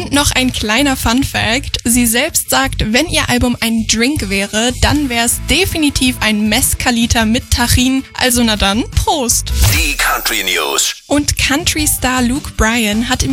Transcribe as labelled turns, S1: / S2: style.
S1: Und noch ein kleiner Fun-Fact. Sie selbst sagt, wenn ihr Album ein Drink wäre, dann wäre es definitiv ein Mezcalita mit Tajín. Also na dann, Prost!
S2: Die Country News.
S1: Und Country-Star Luke Bryan hat im